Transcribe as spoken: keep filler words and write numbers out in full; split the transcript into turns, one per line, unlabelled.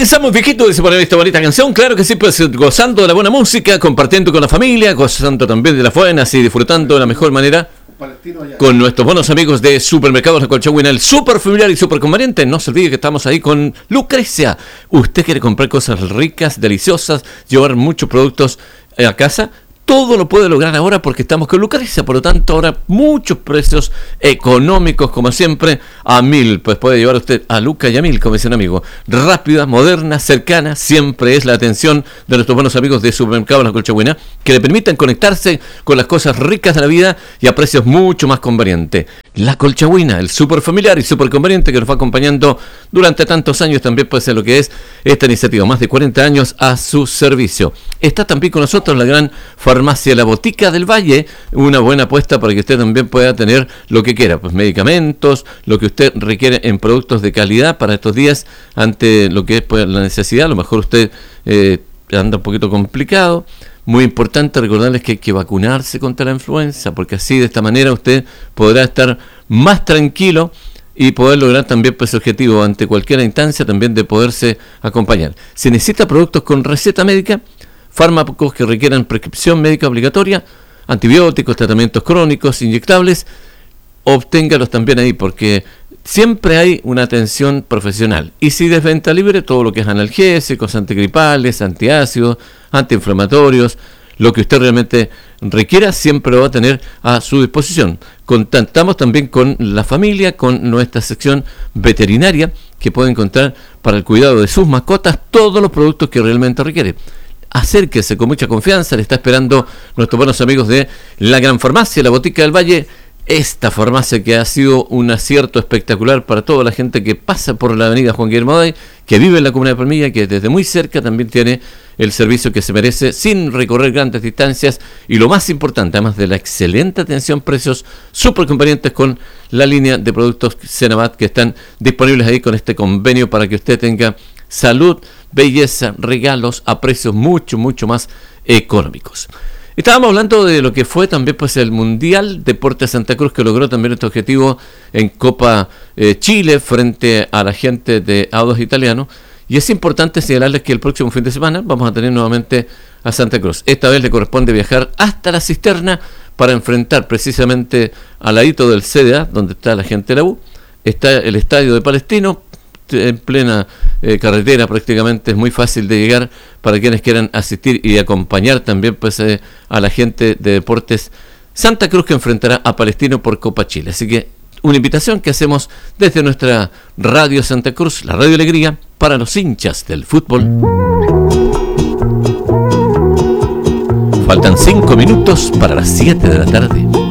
Regresamos, viejito, dice por ahí esta bonita canción. Claro que sí, pues gozando de la buena música, compartiendo con la familia, gozando también de las buenas y disfrutando de la mejor manera con nuestros buenos amigos de Supermercados La Colchagüina, el super familiar y super conveniente. No se olvide que estamos ahí con Lucrecia. Usted quiere comprar cosas ricas, deliciosas, llevar muchos productos a casa. Todo lo puede lograr ahora porque estamos con Lucrecia, por lo tanto ahora muchos precios económicos como siempre a mil, pues puede llevar usted a Luca y a mil, como dice un amigo, rápida, moderna, cercana, siempre es la atención de nuestros buenos amigos de Supermercados La Colchagüina, que le permiten conectarse con las cosas ricas de la vida y a precios mucho más convenientes. La Colchagüina, el super familiar y super conveniente que nos va acompañando durante tantos años, también puede ser lo que es esta iniciativa, más de cuarenta años a su servicio. Está también con nosotros la gran farmacia La Botica del Valle, una buena apuesta para que usted también pueda tener lo que quiera, pues medicamentos, lo que usted requiere en productos de calidad para estos días, ante lo que es pues, la necesidad. A lo mejor usted eh, anda un poquito complicado. Muy importante recordarles que hay que vacunarse contra la influenza, porque así de esta manera usted podrá estar más tranquilo y poder lograr también pues, ese objetivo ante cualquier instancia también de poderse acompañar. Si necesita productos con receta médica, fármacos que requieran prescripción médica obligatoria, antibióticos, tratamientos crónicos, inyectables, obténgalos también ahí, porque siempre hay una atención profesional. Y si de venta libre, todo lo que es analgésicos, antigripales, antiácidos, antiinflamatorios, lo que usted realmente requiera, siempre lo va a tener a su disposición. Contactamos también con la familia, con nuestra sección veterinaria, que puede encontrar para el cuidado de sus mascotas todos los productos que realmente requiere. Acérquese con mucha confianza, le está esperando nuestros buenos amigos de la Gran Farmacia, La Botica del Valle. Esta farmacia que ha sido un acierto espectacular para toda la gente que pasa por la avenida Juan Guillermo Day, que vive en la Comuna de Palmilla, que desde muy cerca también tiene el servicio que se merece sin recorrer grandes distancias, y lo más importante, además de la excelente atención, precios súper convenientes con la línea de productos Senabat que están disponibles ahí con este convenio para que usted tenga salud, belleza, regalos a precios mucho, mucho más económicos. Estábamos hablando de lo que fue también pues el Mundial Deportes Santa Cruz, que logró también este objetivo en Copa eh, Chile frente a la gente de Audax Italiano, y es importante señalarles que el próximo fin de semana vamos a tener nuevamente a Santa Cruz. Esta vez le corresponde viajar hasta La Cisterna para enfrentar precisamente al ladito del C D A, donde está la gente de la U, está el estadio de Palestino, en plena eh, carretera prácticamente, es muy fácil de llegar para quienes quieran asistir y acompañar también pues eh, a la gente de Deportes Santa Cruz, que enfrentará a Palestino por Copa Chile. Así que una invitación que hacemos desde nuestra Radio Santa Cruz, la Radio Alegría, para los hinchas del fútbol. Faltan cinco minutos para las siete de la tarde.